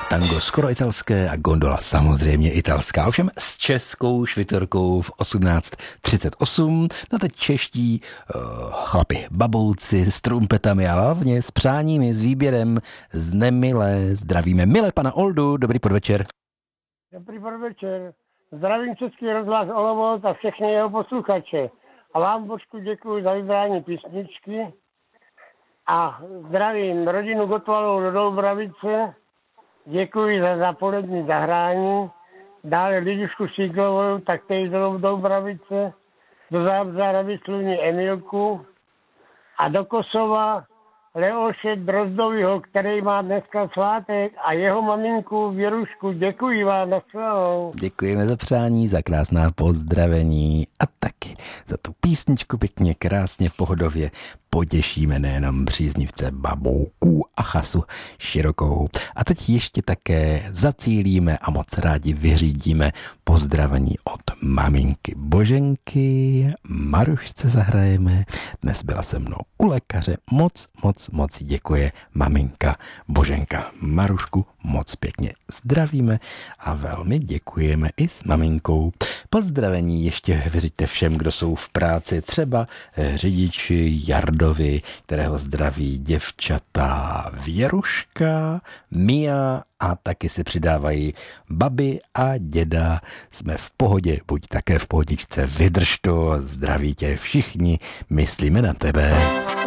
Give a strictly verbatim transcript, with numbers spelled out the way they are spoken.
Tango skoro italské a gondola samozřejmě italská, ovšem s českou švitorkou v osmnáct třicet osm. No teď čeští uh, chlapi, babouci s trumpetami a hlavně s přáními, s výběrem z Nemile. Zdravíme Mile pana Oldu, dobrý podvečer. Dobrý podvečer. Zdravím Český rozhlas Olomouc a všechny jeho posluchače. A vám, Božku, děkuji za vybrání písničky. A zdravím rodinu Gotwalovou do Doubravice. Děkuji za zapolední zahrání. Dále Lidušku Šíklovou, tak tej do Doubravice. Do Zábřára Vysluní Emilku. A do Kosova Leoše Drozdovyho, který má dneska svátek, a jeho maminku Věrušku. Děkuji vám, na shledanou. Děkujeme za přání, za krásná pozdravení a taky za tu písničku pěkně, krásně, pohodově potěšíme nejenom příznivce babouků a chasu širokou. A teď ještě také zacílíme a moc rádi vyřídíme pozdravení od maminky Boženky. Marušce zahrajeme. Dnes byla se mnou u lékaře. Moc, moc, moc děkuje maminka Boženka. Marušku moc pěkně zdravíme a velmi děkujeme i s maminkou. Pozdravení ještě vyřiďte všem, kdo jsou v práci, třeba řidiči Jardovi, kterého zdraví děvčata Věruška, Mia a taky se přidávají babi a děda. Jsme v pohodě, buď také v pohodičce, vydrž to, zdraví tě všichni, myslíme na tebe.